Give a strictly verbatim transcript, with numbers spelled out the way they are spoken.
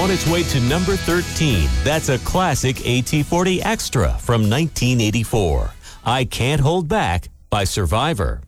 on its way to number thirteen. That's a classic A T forty Extra from nineteen eighty-four. I Can't Hold Back by Survivor.